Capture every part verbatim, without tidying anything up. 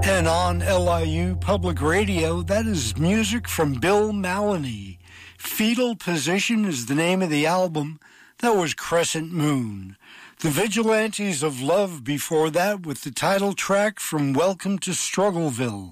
And on L I U Public Radio, that is music from Bill Maloney. Fetal Position is the name of the album. That was Crescent Moon. The Vigilantes of Love before that with the title track from Welcome to Struggleville.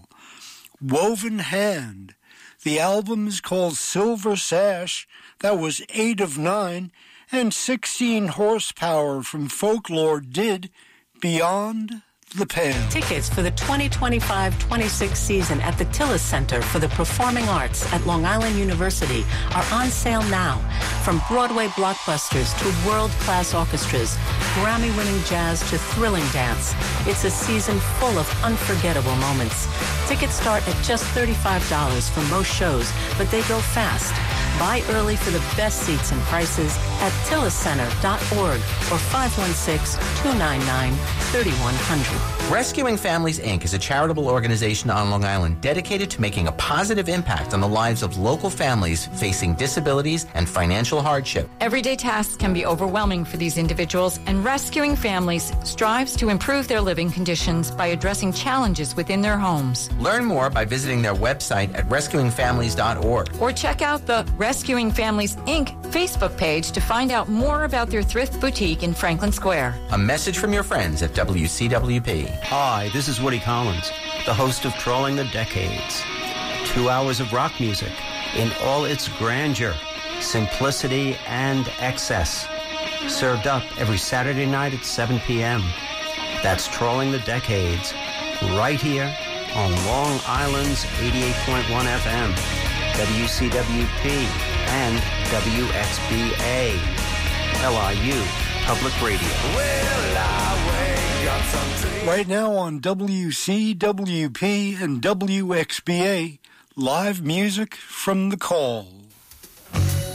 Woven Hand. The album is called Silver Sash. That was eight of nine. And sixteen Horsepower from Folklore did Beyond the Pale. Tickets for the twenty twenty-five twenty-six season at the Tillis Center for the Performing Arts at Long Island University are on sale now. From Broadway blockbusters to world-class orchestras, Grammy-winning jazz to thrilling dance, it's a season full of unforgettable moments. Tickets start at just thirty-five dollars for most shows, but they go fast. Buy early for the best seats and prices at tillis center dot org or five one six, two nine nine, three one zero zero. Rescuing Families, Incorporated is a charitable organization on Long Island dedicated to making a positive impact on the lives of local families facing disabilities and financial hardship. Everyday tasks can be overwhelming for these individuals, and Rescuing Families strives to improve their living conditions by addressing challenges within their homes. Learn more by visiting their website at rescuing families dot org. Or check out the Rescuing Families, Incorporated Facebook page to find out more about their thrift boutique in Franklin Square. A message from your friends at W C W P. Hi, this is Woody Collins, the host of Trolling the Decades. Two hours of rock music in all its grandeur, simplicity, and excess. Served up every Saturday night at seven p.m. That's Trolling the Decades, right here on Long Island's eighty-eight point one F M, W C W P, and W X B A, L I U Public Radio. Well, I wake up some right now on W C W P and W X B A, live music from the Call.